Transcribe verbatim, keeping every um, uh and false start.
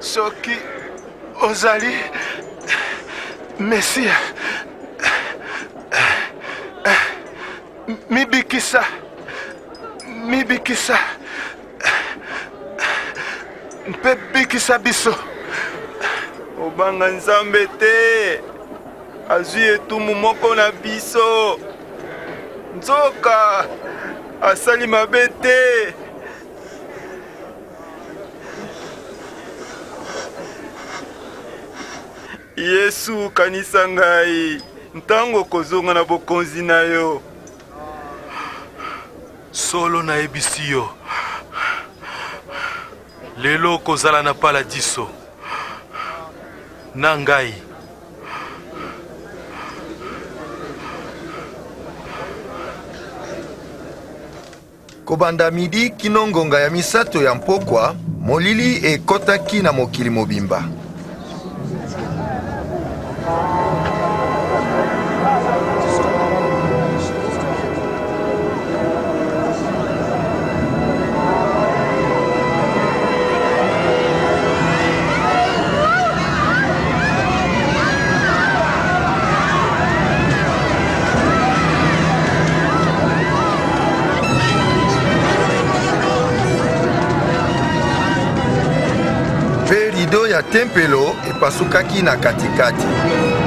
Soki ozali Mesia mibikisa mibikisa mpe bikisa biso. Obanga Nzambe te azwi etumu moko na biso. Nzoka asali mabe te. Yesu kanisa ngai ntango kozonga na bokonzi na yo. Solo na ebisi yo lelo kozala na paladiso na ngai. Kobanda midi kino ngonga ya misato ya mpokwa, molili ekotaki na mokili mobimba. Rido ya tempelo epasukaki na katikati.